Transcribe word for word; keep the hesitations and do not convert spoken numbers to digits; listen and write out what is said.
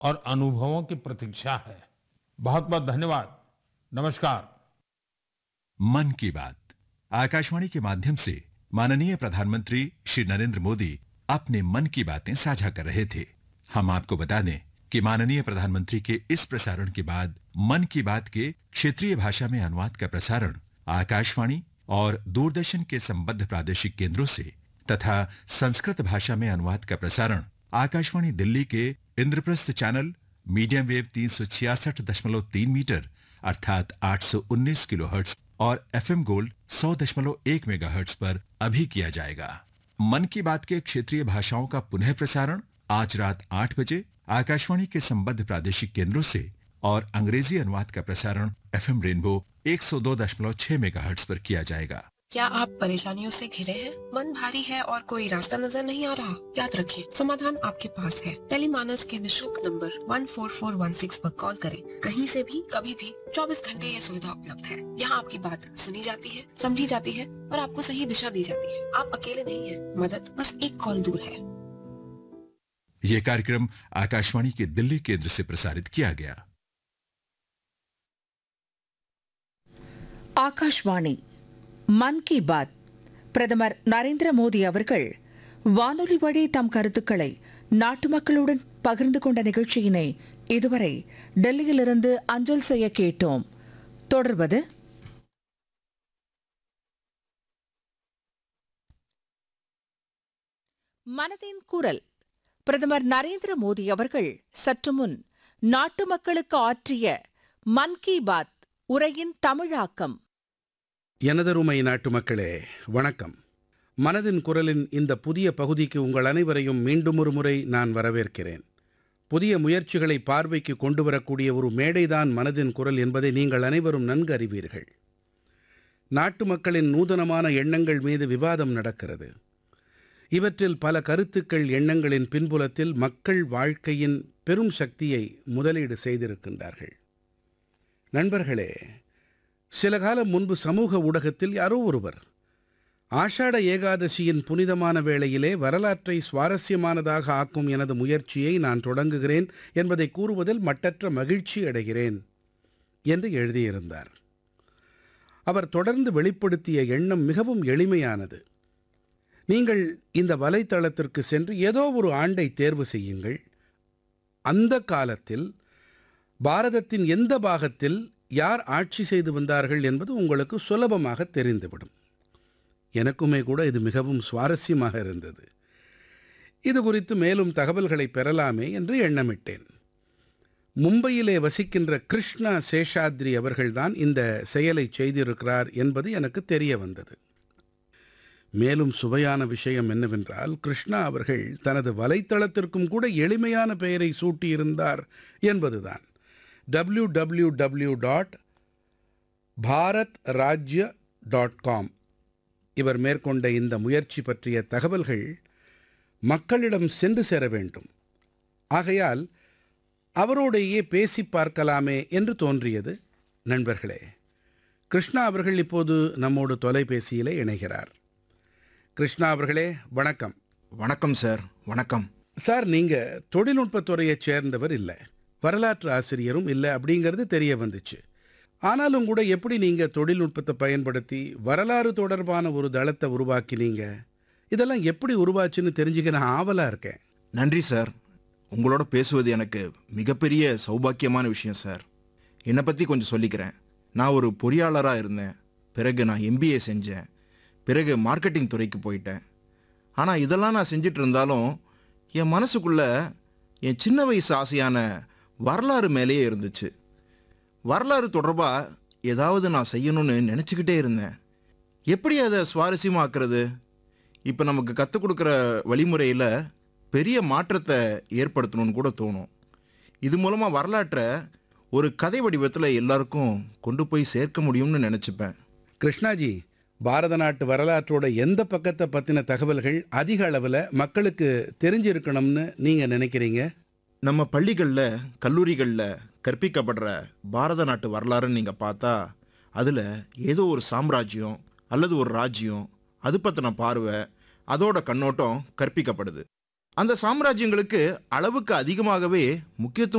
और अनुभवों की प्रतीक्षा है। बहुत बहुत धन्यवाद। नमस्कार। मन की बात आकाशवाणी के माध्यम से माननीय प्रधानमंत्री श्री नरेंद्र मोदी अपने मन की बातें साझा कर रहे थे। हम आपको बता दें कि माननीय प्रधानमंत्री के इस प्रसारण के बाद मन की बात के क्षेत्रीय भाषा में अनुवाद का प्रसारण आकाशवाणी और दूरदर्शन के संबद्ध प्रादेशिक केंद्रों से तथा संस्कृत भाषा में अनुवाद का प्रसारण आकाशवाणी दिल्ली के इंद्रप्रस्थ चैनल मीडियम वेव तीन सौ छियासठ दशमलव तीन मीटर अर्थात आठ सौ उन्नीस किलोहर्ट्ज और एफएम गोल्ड सौ दशमलव एक मेगाहर्ट्ज पर अभी किया जाएगा। मन की बात के क्षेत्रीय भाषाओं का पुनः प्रसारण आज रात आठ बजे आकाशवाणी के संबद्ध प्रादेशिक केंद्रों से और अंग्रेजी अनुवाद का प्रसारण एफएम रेनबो एक सौ दो दशमलव छह मेगाहर्ट्ज पर किया जाएगा। क्या आप परेशानियों से घिरे हैं? मन भारी है और कोई रास्ता नजर नहीं आ रहा? याद रखें, समाधान आपके पास है। टेलीमानस के निशुल्क नंबर एक चार चार एक छह पर कॉल करें। कहीं से भी कभी भी चौबीस घंटे ये सुविधा उपलब्ध है। यहाँ आपकी बात सुनी जाती है, समझी जाती है और आपको सही दिशा दी जाती है। आप अकेले नहीं हैं। मदद बस एक कॉल दूर है। यह कार्यक्रम आकाशवाणी के दिल्ली केंद्र से प्रसारित किया गया। ஆகாஷ்வாணி மன் கி பாத். பிரதமர் நரேந்திர மோடி அவர்கள் வானொலி வழி தம் கருத்துக்களை நாட்டு மக்களுடன் பகிர்ந்து கொண்ட நிகழ்ச்சியினை இதுவரை டெல்லியிலிருந்து அஞ்சல் செய்ய கேட்டோம். தொடர்வது மனதின் குரல். பிரதமர் நரேந்திர மோடி அவர்கள் சற்று முன் நாட்டு மக்களுக்கு ஆற்றிய மன் கி பாத் உரையின் தமிழாக்கம். எனதருமை நாட்டு மக்களே, வணக்கம். மனதின் குரலின் இந்த புதிய பகுதிக்கு உங்கள் அனைவரையும் மீண்டும் ஒரு முறை நான் வரவேற்கிறேன். புதிய முயற்சிகளை பார்வைக்கு கொண்டு வரக்கூடிய ஒரு மேடைதான் மனதின் குரல் என்பதை நீங்கள் அனைவரும் நன்கு அறிவீர்கள். நாட்டு மக்களின் நூதனமான எண்ணங்கள் மீது விவாதம் நடக்கிறது. இவற்றில் பல கருத்துக்கள் எண்ணங்களின் பின்புலத்தில் மக்கள் வாழ்க்கையின் பெரும் சக்தியை முதலீடு செய்திருக்கின்றார்கள். நண்பர்களே, சில காலம் முன்பு சமூக ஊடகத்தில் யாரோ ஒருவர் ஆஷாட ஏகாதசியின் புனிதமான வேளையிலே வரலாற்றை சுவாரஸ்யமானதாக ஆக்கும் எனது முயற்சியை நான் தொடங்குகிறேன் என்பதை கூறுவதில் மட்டற்ற மகிழ்ச்சி அடைகிறேன் என்று எழுதியிருந்தார். அவர் தொடர்ந்து வெளிப்படுத்திய எண்ணம் மிகவும் எளிமையானது. நீங்கள் இந்த வலைத்தளத்திற்கு சென்று ஏதோ ஒரு ஆண்டை தேர்வு செய்யுங்கள். அந்த காலத்தில் பாரதத்தின் எந்த பாகத்தில் யார் ஆட்சி செய்து வந்தார்கள் என்பது உங்களுக்கு சுலபமாக தெரிந்துவிடும். எனக்குமே கூட இது மிகவும் சுவாரஸ்யமாக இருந்தது. இது குறித்து மேலும் தகவல்களை பெறலாமே என்று எண்ணமிட்டேன். மும்பையிலே வசிக்கின்ற கிருஷ்ணா சேஷாத்ரி அவர்கள்தான் இந்த செயலை செய்திருக்கிறார் என்பது எனக்கு தெரிய வந்தது. மேலும் சுவையான விஷயம் என்னவென்றால், கிருஷ்ணா அவர்கள் தனது வலைத்தளத்திற்கும் கூட எளிமையான பெயரை சூட்டியிருந்தார் என்பதுதான். W W W dot Bharat ராஜ்ய டாட் காம். இவர் மேற்கொண்ட இந்த முயற்சி பற்றிய தகவல்கள் மக்களிடம் சென்று சேர வேண்டும். ஆகையால் அவரோடையே பேசி பார்க்கலாமே என்று தோன்றியது. நண்பர்களே, கிருஷ்ணா அவர்கள் இப்போது நம்மோடு தொலைபேசியிலே இணைகிறார். கிருஷ்ணா அவர்களே, வணக்கம். வணக்கம் சார். வணக்கம் சார். நீங்கள் தொழில்நுட்பத்துறையைச் சேர்ந்தவர் இல்லை, வரலாற்று ஆசிரியரும் இல்லை அப்படிங்கிறது தெரிய வந்துச்சு. ஆனாலும் கூட எப்படி நீங்கள் தொழில்நுட்பத்தை பயன்படுத்தி வரலாறு தொடர்பான ஒரு தளத்தை உருவாக்கினீங்க? இதெல்லாம் எப்படி உருவாச்சுன்னு தெரிஞ்சுக்க நான் ஆவலாக இருக்கேன். நன்றி சார். உங்களோட பேசுவது எனக்கு மிகப்பெரிய சௌபாக்கியமான விஷயம் சார். என்னை பற்றி கொஞ்சம் சொல்லிக்கிறேன். நான் ஒரு பொறியாளராக இருந்தேன். பிறகு நான் எம்பிஏ செஞ்சேன். பிறகு மார்க்கெட்டிங் துறைக்கு போயிட்டேன். ஆனால் இதெல்லாம் நான் செஞ்சிட்டு இருந்தாலும் என் மனசுக்குள்ளே என் சின்ன வயசு ஆசையான வரலாறு மேலேயே இருந்துச்சு. வரலாறு தொடர்பாக ஏதாவது நான் செய்யணும்னு நினச்சிக்கிட்டே இருந்தேன். எப்படி அதை சுவாரஸ்யமாக்குறது? இப்போ நமக்கு கற்றுக் கொடுக்குற வழிமுறையில் பெரிய மாற்றத்தை ஏற்படுத்தணும்னு கூட தோணும். இது மூலமாக வரலாற்றை ஒரு கதை வடிவத்தில் எல்லாருக்கும் கொண்டு போய் சேர்க்க முடியும்னு நினச்சிப்பேன். கிருஷ்ணாஜி, பாரத நாட்டு வரலாற்றோட எந்த பக்கத்தை பற்றின தகவல்கள் அதிக அளவில் மக்களுக்கு தெரிஞ்சிருக்கணும்னு நீங்கள் நினைக்கிறீங்க? நம்ம பள்ளிகளில் கல்லூரிகளில் கற்பிக்கப்படுற பாரத நாட்டு வரலாறுன்னு நீங்கள் பார்த்தா அதில் ஏதோ ஒரு சாம்ராஜ்யம் அல்லது ஒரு ராஜ்யம் அது பற்றின பார்வை, அதோட கண்ணோட்டம் கற்பிக்கப்படுது. அந்த சாம்ராஜ்யங்களுக்கு அளவுக்கு அதிகமாகவே முக்கியத்துவம்